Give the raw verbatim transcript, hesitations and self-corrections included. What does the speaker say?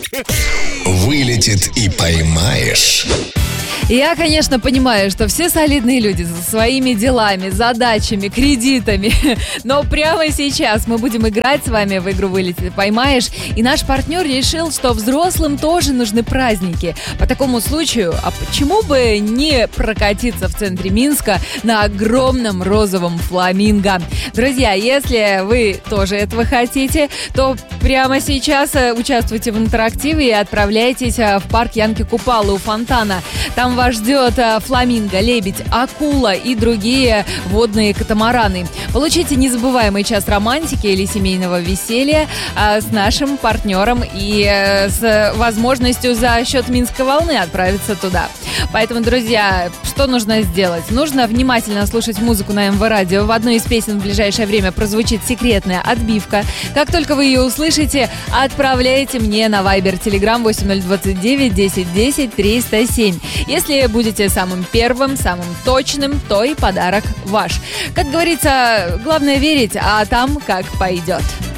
Вылетит и поймаешь. Я, конечно, понимаю, что все солидные люди со своими делами, задачами, кредитами. Но прямо сейчас мы будем играть с вами в игру «Вылетит и поймаешь». И наш партнер решил, что взрослым тоже нужны праздники. По такому случаю, а почему бы не прокатиться в центре Минска на огромном розовом фламинго? Друзья, если вы тоже этого хотите, то прямо сейчас участвуйте в интерактиве и отправляйтесь в парк Янки Купала у фонтана. Там вас ждет фламинго, лебедь, акула и другие водные катамараны. Получите незабываемый час романтики или семейного веселья а, с нашим партнером и а, с возможностью за счет Минской волны отправиться туда. Поэтому, друзья, что нужно сделать? Нужно внимательно слушать музыку на эм вэ радио. В одной из песен в ближайшее время прозвучит секретная отбивка. Как только вы ее услышите, отправляйте мне на Viber Telegram восемь ноль два девять десять десять триста семь. Если будете самым первым, самым точным, то и подарок ваш. Как говорится, главное верить, а там как пойдет.